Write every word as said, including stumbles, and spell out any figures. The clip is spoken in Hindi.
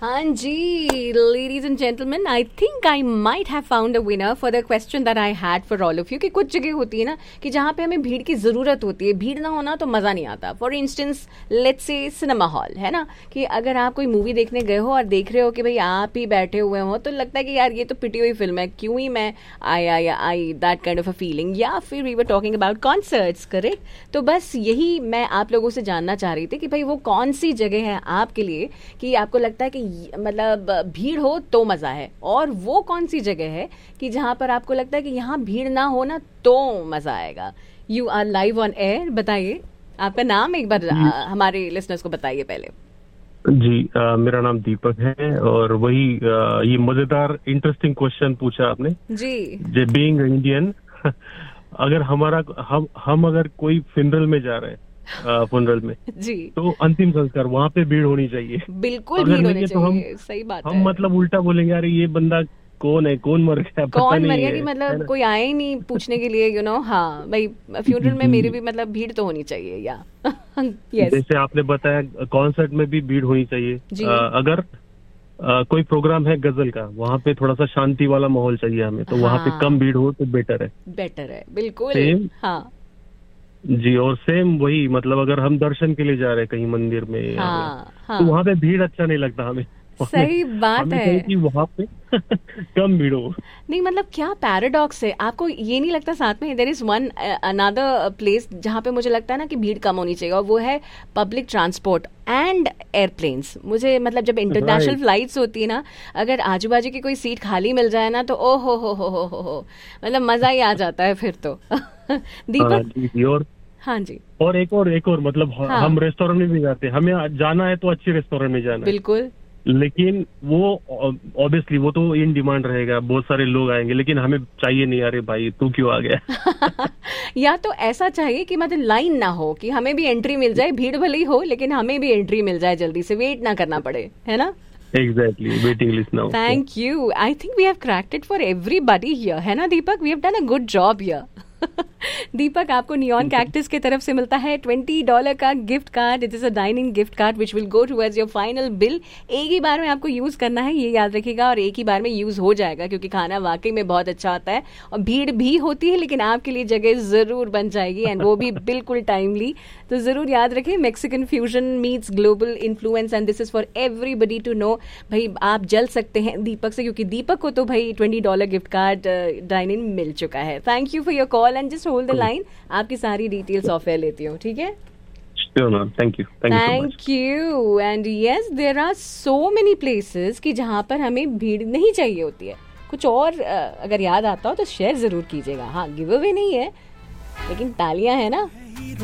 हाँ जी, ladies and gentlemen, I think I might have found a winner for the question that I had for all of you. कि कुछ जगह होती है ना कि जहाँ पे हमें भीड़ की ज़रूरत होती है, भीड़ ना होना तो मज़ा नहीं आता. For instance let's say cinema hall है ना, कि अगर आप कोई मूवी देखने गए हो और देख रहे हो कि भाई आप ही बैठे हुए हो, तो लगता है कि यार ये तो पिटी हुई फिल्म है, क्यों ही मैं आया या आई, that kind of a feeling. या फिर we were talking about concerts, correct. तो बस यही मैं आप लोगों से जानना चाह रही थी कि भाई वो कौन सी जगह है आपके लिए कि आपको लगता है कि मतलब भीड़ हो तो मजा है, और वो कौन सी जगह है कि जहां पर आपको लगता है कि यहाँ भीड़ ना हो ना तो मजा आएगा. You are live on air. बताइए आपका नाम एक बार आ, हमारे लिसनर्स को बताइए पहले. जी आ, मेरा नाम दीपक है, और वही आ, ये मजेदार इंटरेस्टिंग क्वेश्चन पूछा आपने जी. बीइंग इंडियन, अगर हमारा हम हम अगर कोई फिनरल में जा रहे हैं, फुनरल में जी, तो अंतिम संस्कार वहाँ पे भीड़ होनी चाहिए. बिल्कुल भीड़ होनी चाहिए. तो हम, सही बात हम है. मतलब उल्टा बोलेंगे, अरे ये बंदा कौन है, कौन मर गया, पता कौन नहीं मर गया, कि मतलब कोई आए ही नहीं पूछने के लिए, यू नो. हाँ भाई, फ्यूनरल में मेरी भी मतलब भीड़ तो होनी चाहिए. या yes. जैसे आपने बताया कॉन्सर्ट में भी भीड़ होनी चाहिए. आ, अगर आ, कोई प्रोग्राम है गजल का, वहाँ पे थोड़ा सा शांति वाला माहौल चाहिए हमें, तो हाँ. वहाँ पे कम भीड़ हो तो बेटर है. बेटर है, बिल्कुल. हाँ जी. और सेम वही, मतलब अगर हम दर्शन के लिए जा रहे हैं कहीं मंदिर में, हाँ, हाँ. तो वहाँ पे भीड़ अच्छा नहीं लगता हमें. सही बात है कि वहाँ पे कम भीड़ हो. नहीं मतलब क्या पैराडॉक्स है. आपको ये नहीं लगता साथ में there is one another place जहाँ पे मुझे लगता है ना कि भीड़ कम होनी चाहिए, और वो है पब्लिक ट्रांसपोर्ट एंड एयरप्लेन्स. मुझे मतलब जब इंटरनेशनल फ्लाइट्स होती है ना, अगर आजू बाजू की कोई सीट खाली मिल जाए ना, तो ओ हो हो हो हो हो हो मतलब मजा ही आ जाता है फिर तो. दीपक. और हाँ जी. और एक और एक और मतलब हाँ. हम रेस्टोरेंट में भी जाते हैं, हमें जाना है तो अच्छे रेस्टोरेंट में जाना है. बिल्कुल. लेकिन वो ऑब्वियसली वो तो इन डिमांड रहेगा, बहुत सारे लोग आएंगे, लेकिन हमें चाहिए नहीं, अरे भाई तू क्यों आ गया. या तो ऐसा चाहिए कि मतलब लाइन ना हो, कि हमें भी एंट्री मिल जाए, भीड़ भले ही हो लेकिन हमें भी एंट्री मिल जाए, जल्दी से वेट ना करना पड़े, है ना. Exactly, waiting list now. Thank you. I think we have cracked it for everybody here, है ना दीपक. We have done a good job here. दीपक, आपको नियॉन कैक्टस की तरफ से मिलता है ट्वेंटी डॉलर का gift card. It is a dining gift card which will go towards your final bill. एक ही बार में आपको यूज करना है, ये याद रखिएगा, और एक ही बार में यूज हो जाएगा, क्योंकि खाना वाकई में बहुत अच्छा आता है और भीड़ भी होती है, लेकिन आपके लिए जगह जरूर बन जाएगी, एंड वो भी बिल्कुल टाइमली. तो जरूर याद रखें, Mexican fusion meets global influence, and this is for everybody to know. भाई आप जल सकते हैं दीपक से, क्योंकि दीपक को तो भाई twenty dollar gift card dining मिल चुका है. Thank you for your call, and just hold the line. आपकी सारी डिटेल्स ऑफ एयर लेती हूँ, ठीक है. Sure, ma'am. Thank you. Thank, Thank you so much. you. And yes, there are so many places कि जहाँ पर हमें भीड़ नहीं चाहिए होती है. कुछ और अगर याद आता हो तो शेयर जरूर कीजिएगा. हाँ, गिव अवे नहीं है, लेकिन तालियां है ना.